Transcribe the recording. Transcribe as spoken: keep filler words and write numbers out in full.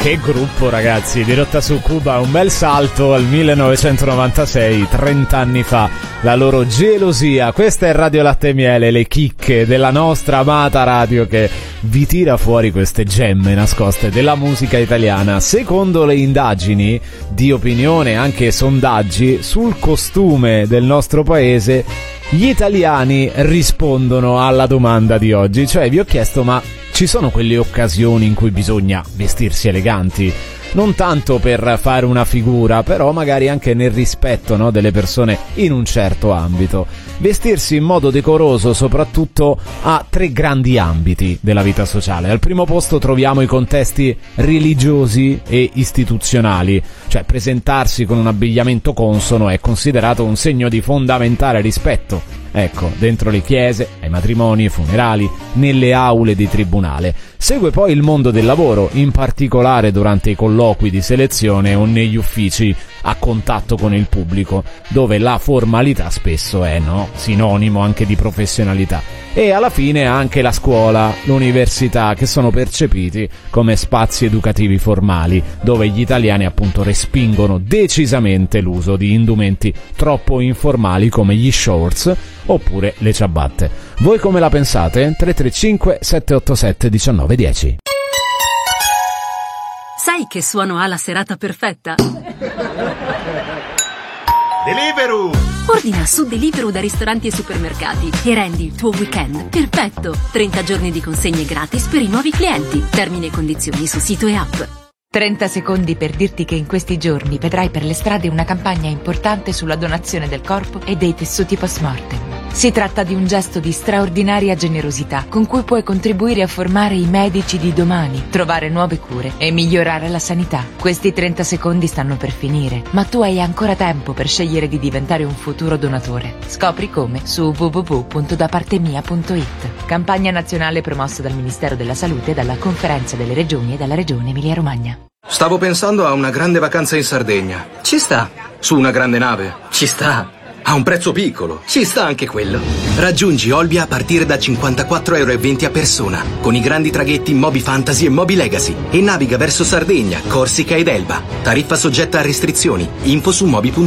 Che gruppo, ragazzi, Dirotta su Cuba, un bel salto al millenovecentonovantasei, trent'anni fa, la loro gelosia. Questa è Radio Latte e Miele, le chicche della nostra amata radio che vi tira fuori queste gemme nascoste della musica italiana. Secondo le indagini di opinione, anche sondaggi, sul costume del nostro paese, gli italiani rispondono alla domanda di oggi. Cioè, vi ho chiesto, ma ci sono quelle occasioni in cui bisogna vestirsi eleganti? Non tanto per fare una figura, però magari anche nel rispetto, no, delle persone in un certo ambito. Vestirsi in modo decoroso soprattutto ha tre grandi ambiti della vita sociale. Al primo posto troviamo i contesti religiosi e istituzionali, cioè presentarsi con un abbigliamento consono è considerato un segno di fondamentale rispetto. Ecco, dentro le chiese, ai matrimoni, ai funerali, nelle aule di tribunale. Segue poi il mondo del lavoro, in particolare durante i colloqui di selezione o negli uffici a contatto con il pubblico, dove la formalità spesso è, no, sinonimo anche di professionalità. E alla fine anche la scuola, l'università, che sono percepiti come spazi educativi formali, dove gli italiani appunto respingono decisamente l'uso di indumenti troppo informali come gli shorts oppure le ciabatte. Voi come la pensate? tre tre cinque sette otto sette uno nove uno zero. Sai che suono ha la serata perfetta? Deliveroo! Ordina su Deliveroo da ristoranti e supermercati e rendi il tuo weekend perfetto. trenta giorni di consegne gratis per i nuovi clienti. Termini e condizioni su sito e app. trenta secondi per dirti che in questi giorni vedrai per le strade una campagna importante sulla donazione del corpo e dei tessuti post-mortem. Si tratta di un gesto di straordinaria generosità con cui puoi contribuire a formare i medici di domani, trovare nuove cure e migliorare la sanità. Questi trenta secondi stanno per finire, ma tu hai ancora tempo per scegliere di diventare un futuro donatore. Scopri come su w w w punto da parte mia punto i t. Campagna nazionale promossa dal Ministero della Salute, dalla Conferenza delle Regioni e dalla Regione Emilia-Romagna. Stavo pensando a una grande vacanza in Sardegna. Ci sta. Su una grande nave. Ci sta. A un prezzo piccolo. Ci sta anche quello. Raggiungi Olbia a partire da cinquantaquattro euro e venti a persona, con i grandi traghetti Moby Fantasy e Moby Legacy, e naviga verso Sardegna, Corsica ed Elba. Tariffa soggetta a restrizioni. Info su moby punto it.